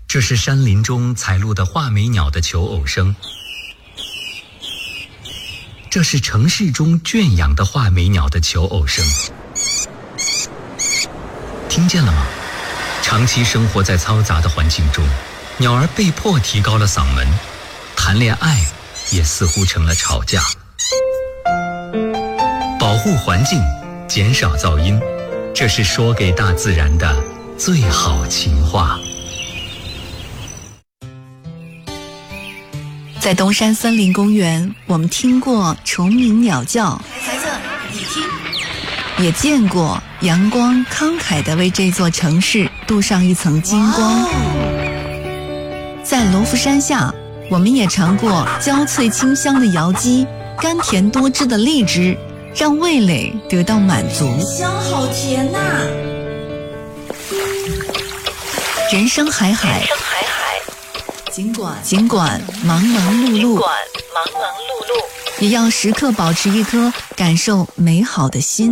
这是山林中采录的画眉鸟的求偶声，这是城市中圈养的画眉鸟的求偶声。听见了吗？长期生活在嘈杂的环境中，鸟儿被迫提高了嗓门，谈恋爱也似乎成了吵架。保护环境，减少噪音，这是说给大自然的最好情话。 在东山森林公园，我们听过虫鸣鸟叫， 孩子，你听， 也见过阳光慷慨地为这座城市镀上一层金光。在罗浮山下，我们也尝过焦脆清香的瑶姬，甘甜多汁的荔枝，让味蕾得到满足。 香好甜呐！ 人生海海，尽管忙忙碌碌，也要时刻保持一颗感受美好的心。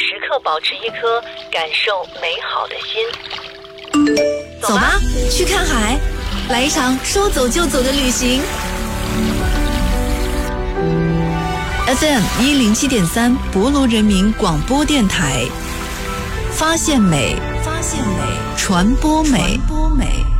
走吧，去看海，来一场说走就走的旅行。FM 107.3博罗人民广播电台，发现美，传播美。